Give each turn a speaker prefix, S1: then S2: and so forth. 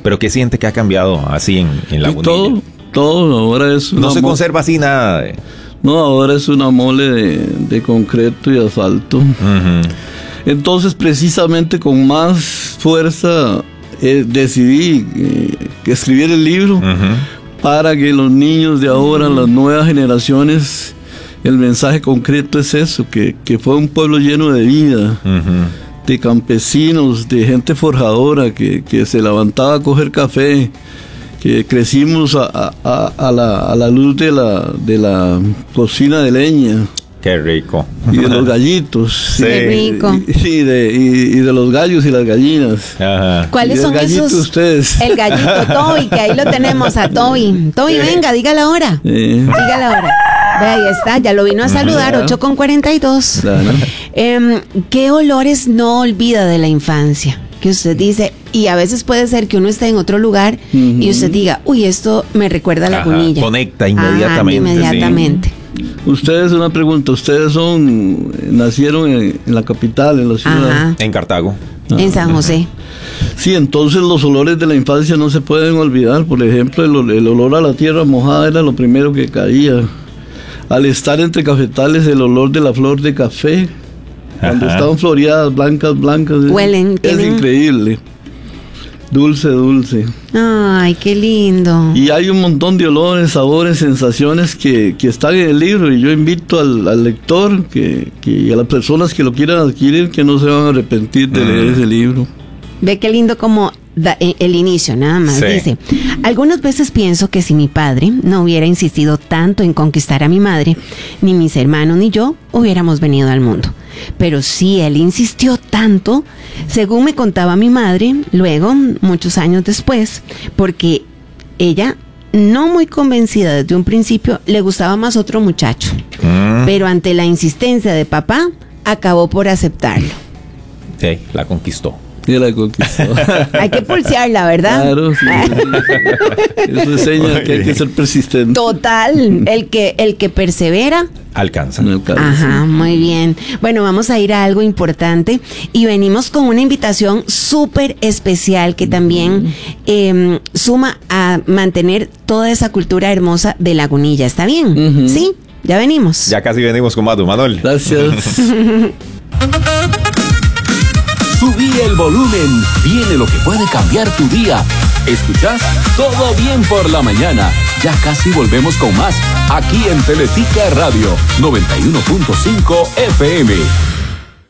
S1: Pero ¿qué siente que ha cambiado así en Lagunilla?
S2: Todo, ahora es
S1: no se conserva así nada.
S2: No, ahora es una mole de concreto y asfalto. Entonces, precisamente con más fuerza decidí escribir el libro para que los niños de ahora, las nuevas generaciones, el mensaje concreto es eso, que fue un pueblo lleno de vida, de campesinos, de gente forjadora que se levantaba a coger café, que crecimos a la luz de la cocina de leña.
S1: Qué rico.
S2: Y de los gallitos.
S3: Sí. Qué rico.
S2: Y de los gallos y las gallinas.
S1: Ajá.
S3: ¿Cuáles son esos?
S2: Ustedes.
S3: El gallito Toby, que ahí lo tenemos a Toby. Toby, venga, diga la hora. Diga la hora. Ve, ahí está, ya lo vino a saludar, 8:42.
S2: Claro.
S3: ¿Qué olores no olvida de la infancia? Que usted dice, y a veces puede ser que uno esté en otro lugar y usted diga, uy, esto me recuerda a Lagunilla.
S1: Conecta inmediatamente.
S3: Inmediatamente.
S2: Sí. Ustedes, una pregunta, ustedes nacieron en la capital, en la ciudad.
S3: Ajá.
S1: En Cartago.
S3: En San José.
S2: Sí, entonces los olores de la infancia no se pueden olvidar. Por ejemplo, el olor a la tierra mojada era lo primero que caía. Al estar entre cafetales, el olor de la flor de café, cuando estaban floreadas, blancas,
S3: huelen,
S2: es increíble. Dulce.
S3: Ay, qué lindo.
S2: Y hay un montón de olores, sabores, sensaciones que están en el libro, y yo invito al lector y a las personas que lo quieran adquirir, que no se van a arrepentir de leer ese libro.
S3: Ve qué lindo como el inicio, nada más. Sí. Dice, algunas veces pienso que si mi padre no hubiera insistido tanto en conquistar a mi madre, ni mis hermanos ni yo hubiéramos venido al mundo. Pero sí, él insistió tanto, según me contaba mi madre, luego, muchos años después, porque ella, no muy convencida desde un principio, le gustaba más otro muchacho. Pero ante la insistencia de papá, acabó por aceptarlo.
S1: Sí, la conquistó.
S2: Y la conquistó.
S3: Hay que pulsearla, ¿verdad?
S2: Claro, sí. Eso enseña que hay que ser persistente.
S3: Total, el que persevera
S1: alcanza.
S3: Ajá, muy bien. Bueno, vamos a ir a algo importante y venimos con una invitación súper especial que también suma a mantener toda esa cultura hermosa de Lagunilla. ¿Está bien? ¿Sí? Ya venimos.
S1: Ya casi venimos con Matu, Manuel.
S2: Gracias.
S4: Subí el volumen, viene lo que puede cambiar tu día. ¿Escuchás? Todo bien por la mañana. Ya casi volvemos con más, aquí en Teletica Radio 91.5 FM.